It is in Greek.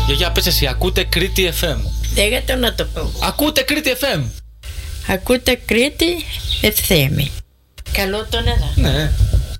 Γιαγιά, πες εσύ, ακούτε Κρήτη FM? Δεν το να το πω. Ακούτε Κρήτη FM? Ακούτε Κρήτη FM. Καλό τον εδώ. Ναι.